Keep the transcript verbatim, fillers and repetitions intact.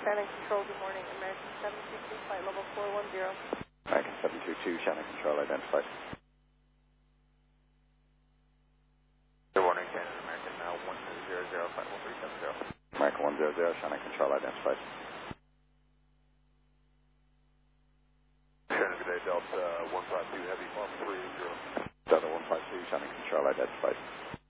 Shannon Control, good morning. American seven two two, flight level four one zero. American seven two two, Shannon Control identified. Good morning, Shannon, American uh, one zero zero, flight one three seven zero. American one zero zero, Shannon Control identified. Shannon, good day, Delta one five two, heavy one three zero. Delta one five two, Shannon Control identified.